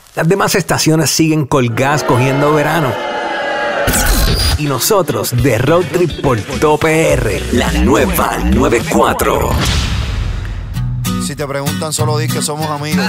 Las demás estaciones siguen colgadas cogiendo verano. Y nosotros de Road Trip por Top PR, la nueva 94. Si te preguntan, solo di que somos amigos.